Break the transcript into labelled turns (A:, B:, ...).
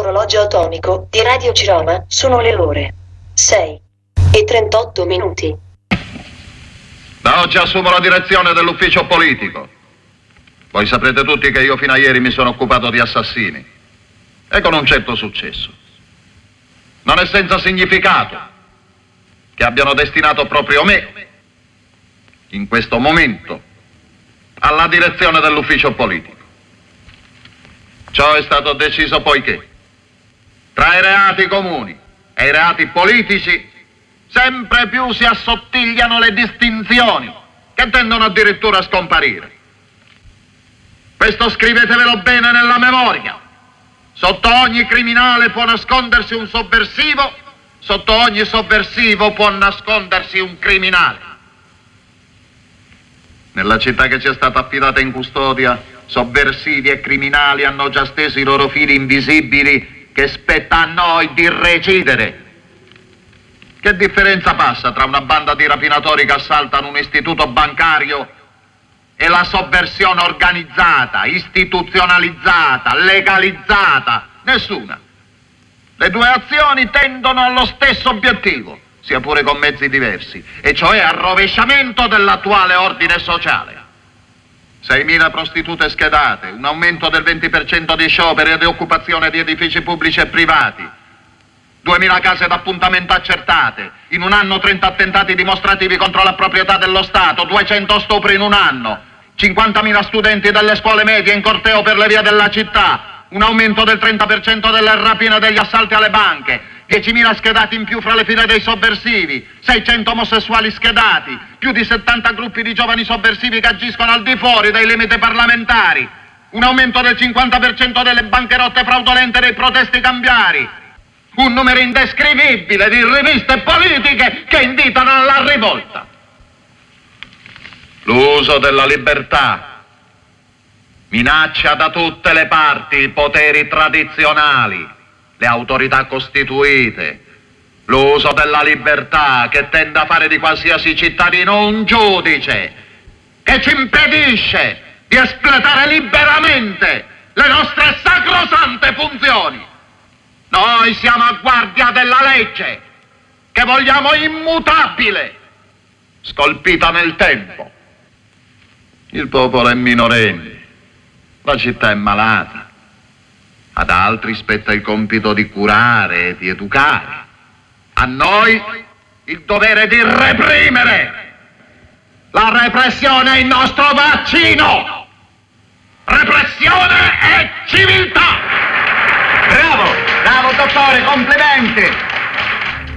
A: sull'orologio atomico di Radio Ciroma sono le ore 6:38.
B: Da oggi assumo la direzione dell'ufficio politico. Voi saprete tutti che io fino a ieri mi sono occupato di assassini, e con un certo successo. Non è senza significato che abbiano destinato proprio me, in questo momento, alla direzione dell'ufficio politico. Ciò è stato deciso poiché tra i reati comuni e i reati politici sempre più si assottigliano le distinzioni che tendono addirittura a scomparire. Questo scrivetevelo bene nella memoria. Sotto ogni criminale può nascondersi un sovversivo, sotto ogni sovversivo può nascondersi un criminale. Nella città che ci è stata affidata in custodia, sovversivi e criminali hanno già steso i loro fili invisibili che spetta a noi di recidere. Che differenza passa tra una banda di rapinatori che assaltano un istituto bancario e la sovversione organizzata, istituzionalizzata, legalizzata? Nessuna. Le due azioni tendono allo stesso obiettivo, sia pure con mezzi diversi, e cioè al rovesciamento dell'attuale ordine sociale. 6.000 prostitute schedate, un aumento del 20% di scioperi e di occupazione di edifici pubblici e privati, 2.000 case d'appuntamento accertate, in un anno 30 attentati dimostrativi contro la proprietà dello Stato, 200 stupri in un anno, 50.000 studenti delle scuole medie in corteo per le vie della città, un aumento del 30% delle rapine e degli assalti alle banche, 10.000 schedati in più fra le file dei sovversivi, 600 omosessuali schedati, più di 70 gruppi di giovani sovversivi che agiscono al di fuori dei limiti parlamentari, un aumento del 50% delle bancarotte fraudolente e dei protesti cambiari, un numero indescrivibile di riviste politiche che invitano alla rivolta. L'uso della libertà minaccia da tutte le parti i poteri tradizionali, le autorità costituite. L'uso della libertà che tende a fare di qualsiasi cittadino un giudice, che ci impedisce di espletare liberamente le nostre sacrosante funzioni. Noi siamo a guardia della legge, che vogliamo immutabile, scolpita nel tempo. Il popolo è minorenne, la città è malata. Ad altri spetta il compito di curare e di educare. A noi il dovere di reprimere. La repressione è il nostro vaccino. Repressione e civiltà.
C: Bravo, bravo dottore, complimenti.